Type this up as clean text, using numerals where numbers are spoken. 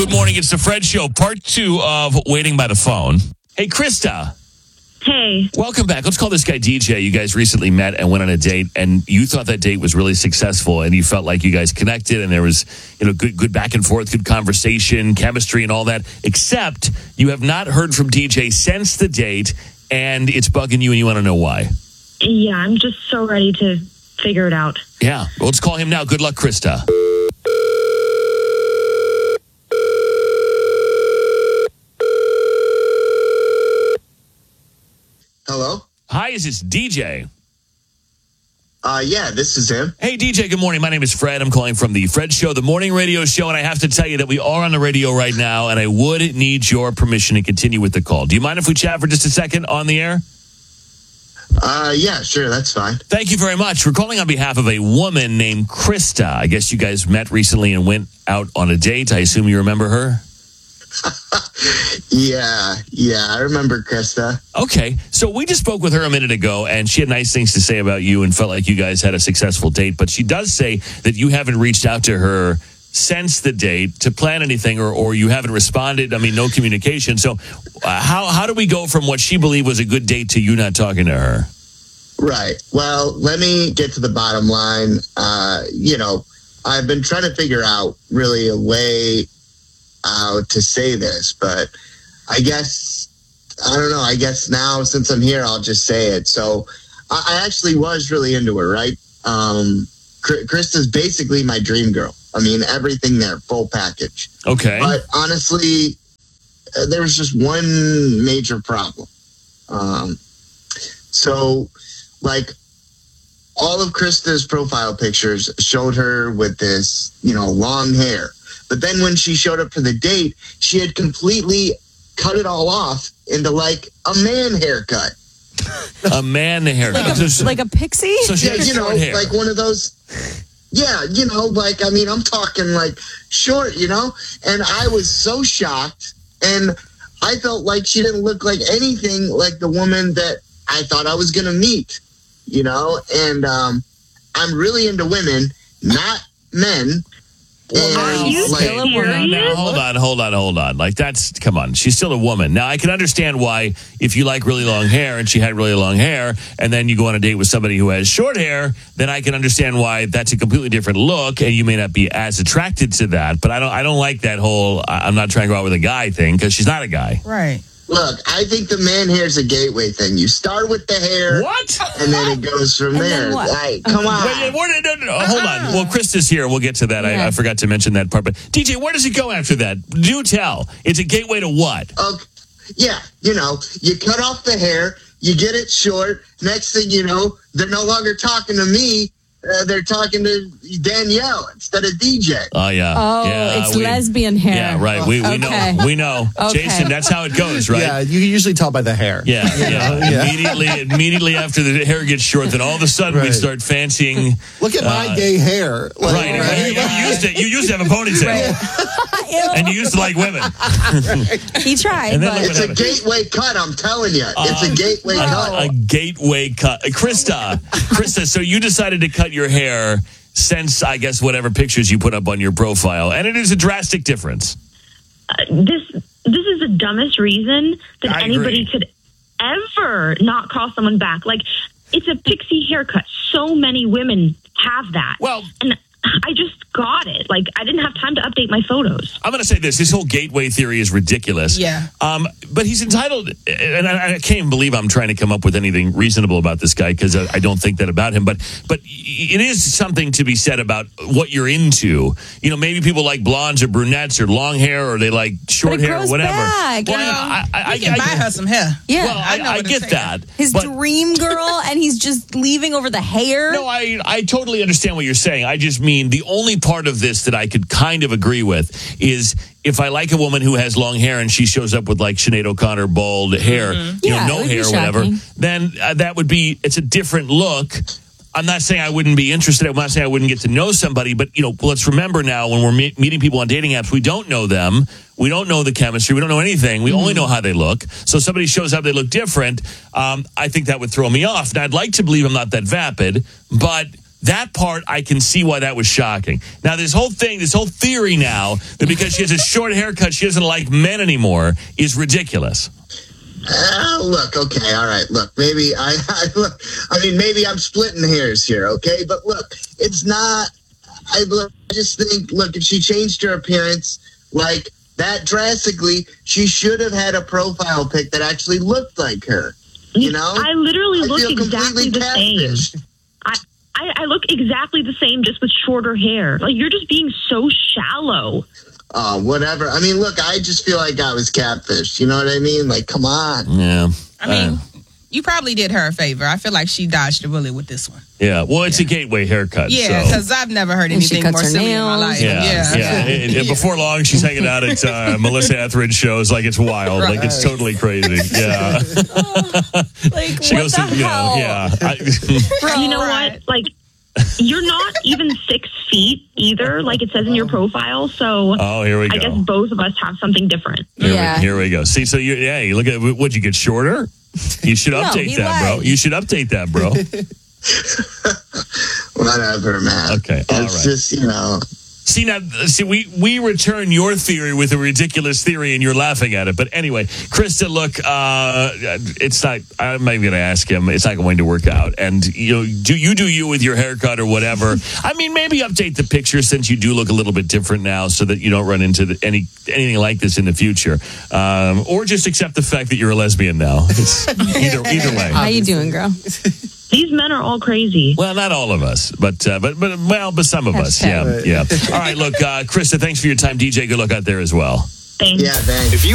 Good morning. It's the Fred Show, part 2 of Waiting by the Phone. Hey, Krista. Hey. Welcome back. Let's call this guy DJ. You guys recently met and went on a date, and you thought that date was really successful, and you felt like you guys connected, and there was, good back and forth, good conversation, chemistry, and all that. Except you have not heard from DJ since the date, and it's bugging you, and you want to know why. Yeah, I'm just so ready to figure it out. Yeah. Well, let's call him now. Good luck, Krista. Hello? Hi, is this DJ? Yeah, this is him. Hey, DJ, good morning. My name is Fred. I'm calling from the Fred Show, the morning radio show, and I have to tell you that we are on the radio right now, and I would need your permission to continue with the call. Do you mind if we chat for just a second on the air? Yeah, sure, that's fine. Thank you very much. We're calling on behalf of a woman named Krista. I guess you guys met recently and went out on a date. I assume you remember her? Yeah, I remember Krista. Okay, so we just spoke with her a minute ago, and she had nice things to say about you and felt like you guys had a successful date, but she does say that you haven't reached out to her since the date to plan anything, or you haven't responded. I mean, no communication. So how do we go from what she believed was a good date to you not talking to her? Right. Well, let me get to the bottom line. I've been trying to figure out really a way to say this, but I guess now since I'm here, I'll just say it. So I actually was really into her, right? Krista's basically my dream girl. I mean, everything there, full package. Okay. But honestly, there was just one major problem. So, like, all of Krista's profile pictures showed her with this, long hair. But then when she showed up for the date, she had completely cut it all off into, like, a man haircut. A man haircut. Like a pixie? So she had short hair. Like one of those... Yeah, I'm talking like short, and I was so shocked, and I felt like she didn't look like anything like the woman that I thought I was going to meet, and I'm really into women, not men. Are you still a woman? Now, hold on. Like, come on. She's still a woman. Now, I can understand why if you like really long hair and she had really long hair and then you go on a date with somebody who has short hair, then I can understand why that's a completely different look and you may not be as attracted to that. But I don't like that whole I'm not trying to go out with a guy thing because she's not a guy. Right. Look, I think the man hair is a gateway thing. You start with the hair. What? And then it goes from there. Hey, come on. Wait, no, hold on. Well, Krista's here. We'll get to that. I forgot to mention that part. But, DJ, where does it go after that? Do tell. It's a gateway to what? Yeah, you cut off the hair, you get it short. Next thing you know, they're no longer talking to me. They're talking to Danielle instead of DJ. Oh, yeah. Oh, yeah, it's lesbian hair. Yeah, right. We know. We know. Okay. Jason, that's how it goes, right? Yeah, you can usually tell by the hair. Yeah. Immediately after the hair gets short, then all of a sudden we start fancying. Look at my gay hair. Right. You used to have a ponytail. Right. And you used to like women. He tried. And then But It's a gateway cut, I'm telling you. It's a gateway cut. A gateway cut. Krista, so you decided to cut your hair since, I guess, whatever pictures you put up on your profile. And it is a drastic difference. This is the dumbest reason that I anybody agree. could ever not call someone back. Like, it's a pixie haircut. So many women have that. Well, and I just got it. Like, I didn't have time to update my photos. I'm going to say this. His whole gateway theory is ridiculous. Yeah. But he's entitled, and I can't even believe I'm trying to come up with anything reasonable about this guy because I don't think that about him. But it is something to be said about what you're into. Maybe people like blondes or brunettes or long hair, or they like short hair or whatever. Back, well, I can buy her some hair. Yeah. Well, I get that. His dream girl, and he's just leaving over the hair. No, I totally understand what you're saying. I just mean the only part of this that I could kind of agree with is if I like a woman who has long hair and she shows up with like Sinead O'Connor bald hair, no hair or whatever, then that would be, it's a different look. I'm not saying I wouldn't be interested. I'm not saying I wouldn't get to know somebody, but let's remember now when we're meeting people on dating apps, we don't know them. We don't know the chemistry. We don't know anything. We only know how they look. So somebody shows up, they look different. I think that would throw me off. Now, I'd like to believe I'm not that vapid, but That part, I can see why that was shocking. Now, this whole theory now, that because she has a short haircut, she doesn't like men anymore, is ridiculous. Look, okay, all right. Look, maybe maybe I'm splitting hairs here, okay? But look, it's not. I just think, look, if she changed her appearance like that drastically, she should have had a profile pic that actually looked like her. You know, I literally look feel exactly the catfished. same. I look exactly the same, just with shorter hair. Like, you're just being so shallow. Oh, whatever. I mean, look, I just feel like I was catfished. You know what I mean? Like, come on. Yeah. I mean, you probably did her a favor. I feel like she dodged the bullet with this one. Yeah. Well, it's a gateway haircut. Yeah, so. because I've never heard anything more silly in my life. Yeah. And before long, she's hanging out at Melissa Etheridge shows like it's wild. Right. Like it's totally crazy. Yeah. Like, She what goes the to, hell? You know what? Like, you're not even 6 feet either, like it says in your profile. So here we go. I guess both of us have something different. Here we go. See, so you look at would you get shorter? You should update that, bro. You should update that, bro. Whatever, man. Okay, all it's right. just, you know. See, we return your theory with a ridiculous theory, and you're laughing at it. But anyway, Krista, look, it's not. I'm not even going to ask him. It's not going to work out. And do you with your haircut or whatever. I mean, maybe update the picture since you do look a little bit different now, so that you don't run into anything like this in the future. Or just accept the fact that you're a lesbian now. It's either way. How you doing, girl? These men are all crazy. Well, not all of us, but some of us. Yeah. All right, look, Krista, thanks for your time. DJ, good luck out there as well. Thanks. Yeah, thanks.